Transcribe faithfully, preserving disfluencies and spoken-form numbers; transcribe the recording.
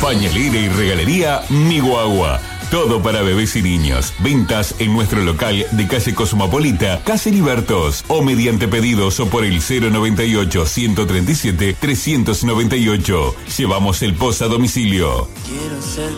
Pañalera y regalería Mi Guagua. Todo para bebés y niños. Ventas en nuestro local de calle Cosmopolita, Calle Libertos, o mediante pedidos o por el cero noventa y ocho, ciento treinta y siete, trescientos noventa y ocho. Llevamos el post a domicilio. Quiero ser